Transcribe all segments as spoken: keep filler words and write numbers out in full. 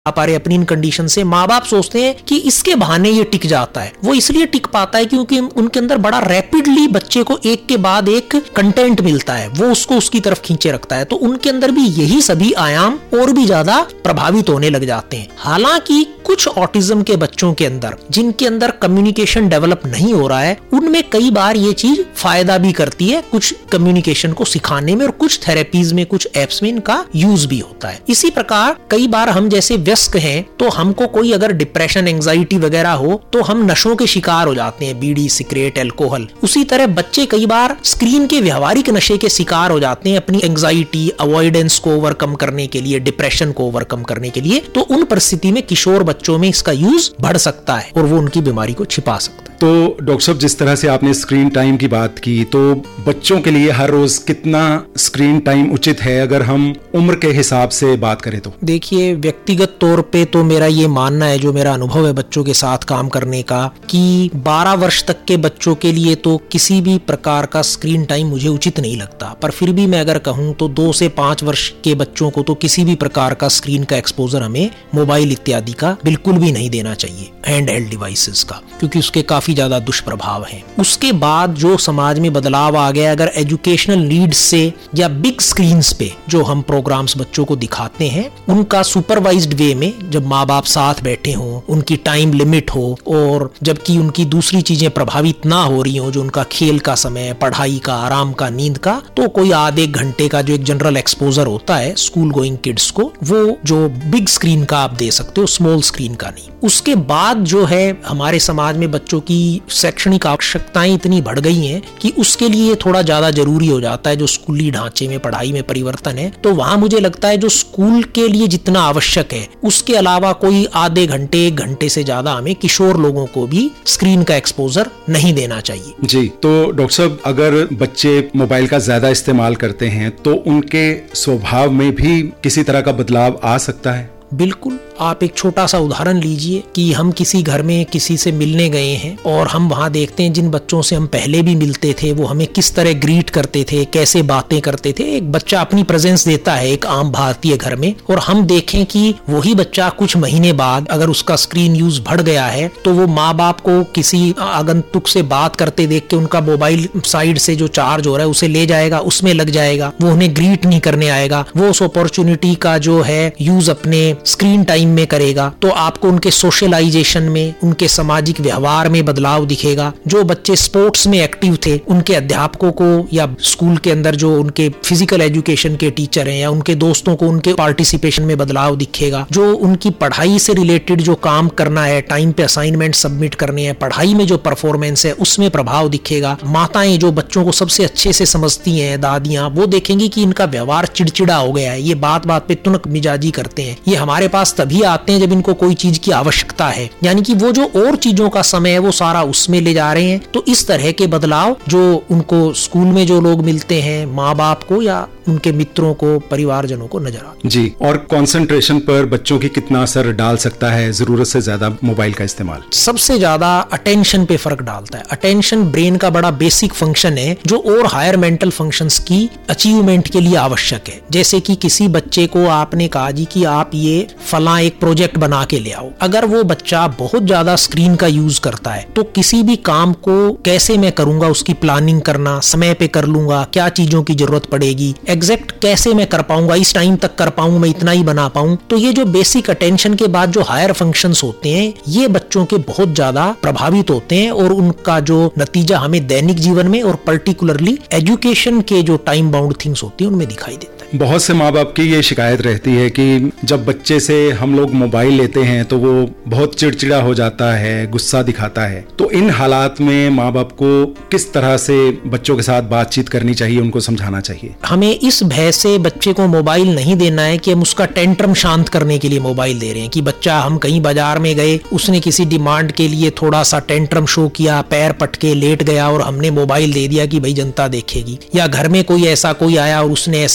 पा रहे अपनी इन कंडीशन से, माँ बाप सोचते हैं कि इसके बहाने ये टिक जाता है। वो इसलिए टिक पाता है क्योंकि उनके अंदर बड़ा रैपिडली बच्चे को एक के बाद एक कंटेंट मिलता है, वो उसको उसकी तरफ खींचे रखता है, तो उनके अंदर भी यही सभी आयाम और भी ज्यादा प्रभावित होने लग जाते हैं। हालांकि कुछ ऑटिज्म के बच्चों के अंदर जिनके अंदर कम्युनिकेशन डेवलप नहीं हो रहा है, उनमें कई बार ये चीज फायदा भी करती है कुछ कम्युनिकेशन को सिखाने में, और कुछ थेरेपीज में, कुछ एप्स में इनका यूज भी होता है। इसी प्रकार कई बार हम जैसे व्यस्क हैं तो हमको कोई अगर डिप्रेशन, एंजाइटी वगैरह हो तो हम नशों के शिकार हो जाते हैं, बीड़ी, सिगरेट, अल्कोहल। उसी तरह बच्चे कई बार स्क्रीन के व्यवहारिक नशे के शिकार हो जाते हैं अपनी एंजाइटी, अवॉइडेंस को ओवरकम करने के लिए, डिप्रेशन को ओवरकम करने के लिए। तो उन परिस्थिति में किशोर बच्चों में इसका यूज बढ़ सकता है और वो उनकी बीमारी को छिपा सकता है। तो डॉक्टर साहब, जिस तरह से आपने स्क्रीन टाइम की बात की, तो बच्चों के लिए हर रोज कितना स्क्रीन टाइम उचित है अगर हम उम्र के हिसाब से बात करें तो? देखिए, व्यक्तिगत तौर पे तो मेरा ये मानना है, जो मेरा अनुभव है बच्चों के साथ काम करने का, कि बारह वर्ष तक के बच्चों के लिए तो किसी भी प्रकार का स्क्रीन टाइम मुझे उचित नहीं लगता। पर फिर भी मैं अगर कहूँ तो दो से पांच वर्ष के बच्चों को तो किसी भी प्रकार का स्क्रीन का एक्सपोजर हमें मोबाइल इत्यादि का बिल्कुल भी नहीं देना चाहिए, हैंड हेल्ड डिवाइसेस का, क्योंकि उसके काफी ज्यादा दुष्प्रभाव हैं। उसके बाद जो समाज में बदलाव आ गया, अगर एजुकेशनल नीड्स से या बिग स्क्रीन्स पे जो हम प्रोग्राम्स बच्चों को दिखाते हैं, उनका सुपरवाइज्ड वे में, जब माँ बाप साथ बैठे हों, उनकी टाइम लिमिट हो, और जबकि उनकी दूसरी चीजें प्रभावित ना हो रही हो, जो उनका खेल का समय, पढ़ाई का, आराम का, नींद का, तो कोई आधे घंटे का जो एक जनरल एक्सपोजर होता है स्कूल गोइंग किड्स को, वो जो बिग स्क्रीन का आप दे सकते हो, स्मॉल स्क्रीन का नहीं। उसके बाद जो है हमारे समाज में बच्चों की शैक्षणिक आवश्यकताएं इतनी बढ़ गई हैं कि उसके लिए थोड़ा ज्यादा जरूरी हो जाता है जो स्कूली ढांचे में पढ़ाई में परिवर्तन है। तो वहां मुझे लगता है जो स्कूल के लिए जितना आवश्यक है, उसके अलावा कोई आधे घंटे, एक घंटे से ज्यादा हमें किशोर लोगों को भी स्क्रीन का एक्सपोजर नहीं देना चाहिए। जी, तो डॉक्टर साहब, अगर बच्चे मोबाइल का ज्यादा इस्तेमाल करते हैं तो उनके स्वभाव में भी किसी तरह का बदलाव आ सकता है? बिल्कुल। आप एक छोटा सा उदाहरण लीजिए कि हम किसी घर में किसी से मिलने गए हैं और हम वहां देखते हैं जिन बच्चों से हम पहले भी मिलते थे वो हमें किस तरह ग्रीट करते थे, कैसे बातें करते थे। एक बच्चा अपनी प्रेजेंस देता है एक आम भारतीय घर में, और हम देखें कि वही बच्चा कुछ महीने बाद अगर उसका स्क्रीन यूज बढ़ गया है तो वो माँ बाप को किसी आगंतुक से बात करते देख के उनका मोबाइल साइड से जो चार्ज हो रहा है उसे ले जाएगा, उसमें लग जाएगा, वो उन्हें ग्रीट नहीं करने आएगा, वो उस अपॉर्चुनिटी का जो है यूज अपने स्क्रीन टाइम में करेगा। तो आपको उनके सोशलाइजेशन में, उनके सामाजिक व्यवहार में बदलाव दिखेगा। जो बच्चे स्पोर्ट्स में एक्टिव थे, उनके अध्यापकों को या स्कूल के अंदर जो उनके फिजिकल एजुकेशन के टीचर हैं या उनके दोस्तों को उनके पार्टिसिपेशन में बदलाव दिखेगा। जो उनकी पढ़ाई से रिलेटेड जो काम करना है, टाइम पे असाइनमेंट सबमिट करने हैं, पढ़ाई में जो परफॉर्मेंस है उसमें प्रभाव दिखेगा। माताएं जो बच्चों को सबसे अच्छे से समझती हैं, दादियां, वो देखेंगी कि इनका व्यवहार चिड़चिड़ा हो गया है, ये बात बात पे तुनक मिजाजी करते हैं, ये हमारे पास तभी आते हैं जब इनको कोई चीज की आवश्यकता है, यानी कि वो जो और चीजों का समय है वो सारा उसमें ले जा रहे हैं। तो इस तरह के बदलाव जो उनको स्कूल में जो लोग मिलते हैं, माँ बाप को या उनके मित्रों को, परिवारजनों को नजर आते। जी, और कंसंट्रेशन पर बच्चों की कितना असर डाल सकता है जरूरत से ज्यादा मोबाइल का इस्तेमाल? सबसे ज्यादा अटेंशन पे फर्क डालता है। अटेंशन ब्रेन का बड़ा बेसिक फंक्शन है जो और हायर मेंटल फंक्शंस की अचीवमेंट के लिए आवश्यक है। जैसे कि किसी बच्चे को आपने कहा जी कि आप ये फला एक प्रोजेक्ट बना के ले आओ, अगर वो बच्चा बहुत ज्यादा स्क्रीन का यूज करता है तो किसी भी काम को कैसे मैं करूंगा, उसकी प्लानिंग करना, समय पे कर लूंगा, क्या चीजों की जरूरत पड़ेगी, एग्जैक्ट कैसे मैं कर पाऊंगा, इस टाइम तक कर पाऊं, मैं इतना ही बना पाऊं। तो ये जो बेसिक अटेंशन के बाद जो हायर फंक्शंस होते हैं, ये बच्चों के बहुत ज्यादा प्रभावित होते हैं और उनका जो नतीजा हमें दैनिक जीवन में और पर्टिकुलरली एजुकेशन के जो टाइम बाउंड थिंग्स होती है उनमें दिखाई देता है। बहुत से माँ बाप की ये शिकायत रहती है कि जब बच्चे से हम लोग मोबाइल लेते हैं तो वो बहुत चिड़चिड़ा हो जाता है, गुस्सा दिखाता है। तो इन हालात में माँ बाप को किस तरह से बच्चों के साथ बातचीत करनी चाहिए, उनको समझाना चाहिए? हमें इस भय से बच्चे को मोबाइल नहीं देना है कि हम उसका टेंट्रम शांत करने के लिए मोबाइल दे रहे हैं, कि बच्चा, हम कहीं बाजार में गए, उसने किसी डिमांड के लिए थोड़ा सा टेंट्रम शो किया, पैर पटके लेट गया और हमने मोबाइल दे दिया कि भाई जनता देखेगी, या घर में कोई ऐसा कोई आया और उसने ऐसा किया, हमने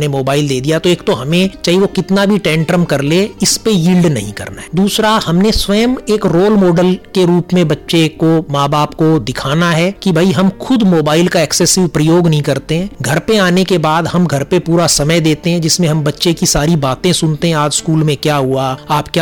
उन्होंने मोबाइल दे दिया, तो एक तो हमें चाहे वो कितना भी टेंट्रम कर ले, इस पे यील्ड नहीं करना है। दूसरा, हमने स्वयं एक रोल मॉडल के रूप में बच्चे को, माँ बाप को दिखाना है कि भाई हम खुद मोबाइल का एक्सेसिव प्रयोग नहीं करते हैं। घर पे आने के बाद हम घर पे पूरा समय देते हैं जिसमें हम बच्चे की सारी बातें सुनते हैं, आज स्कूल में क्या हुआ, आप क्या